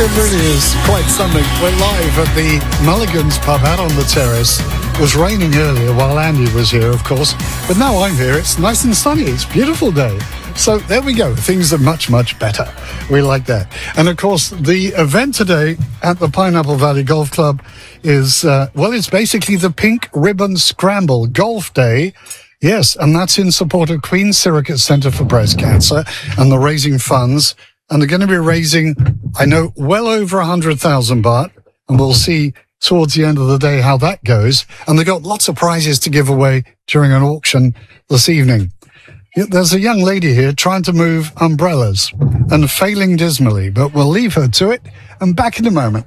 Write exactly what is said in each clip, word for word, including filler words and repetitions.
It really is quite something. We're live at the Mulligan's pub out on the terrace. It was raining earlier while Andy was here, of course. But now I'm here. It's nice and sunny. It's a beautiful day. So there we go. Things are much, much better. We like that. And of course, the event today at the Pineapple Valley Golf Club is, uh, well, it's basically the Pink Ribbon Scramble Golf Day. Yes, and that's in support of Queen's Surrogate Centre for Breast Cancer, and they're raising funds. And they're going to be raising, I know, well over one hundred thousand baht. And we'll see towards the end of the day how that goes. And they've got lots of prizes to give away during an auction this evening. There's a young lady here trying to move umbrellas and failing dismally, but we'll leave her to it. And back in a moment.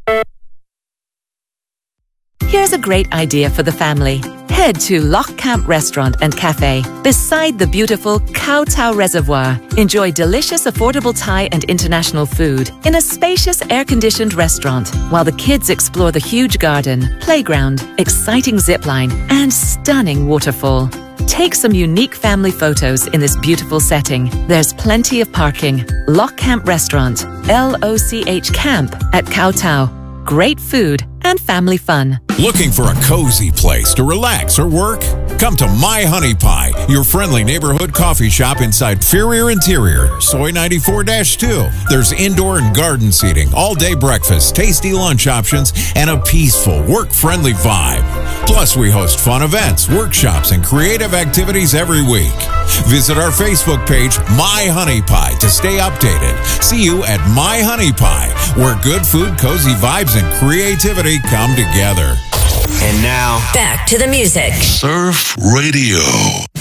Here's a great idea for the family. Head to Loch Camp Restaurant and Cafe beside the beautiful Kow Tao Reservoir. Enjoy delicious, affordable Thai and international food in a spacious, air-conditioned restaurant while the kids explore the huge garden, playground, exciting zipline, and stunning waterfall. Take some unique family photos in this beautiful setting. There's plenty of parking. Loch Camp Restaurant, L O C H Camp at Kow Tao. Great food and family fun. Looking for a cozy place to relax or work? Come to My Honey Pie, your friendly neighborhood coffee shop inside Ferrier Interior, Soi ninety-four dash two. There's indoor and garden seating, all-day breakfast, tasty lunch options, and a peaceful, work-friendly vibe. Plus, we host fun events, workshops, and creative activities every week. Visit our Facebook page, My Honey Pie, to stay updated. See you at My Honey Pie, where good food, cozy vibes, and creativity come together. And now, back to the music. Surf Radio.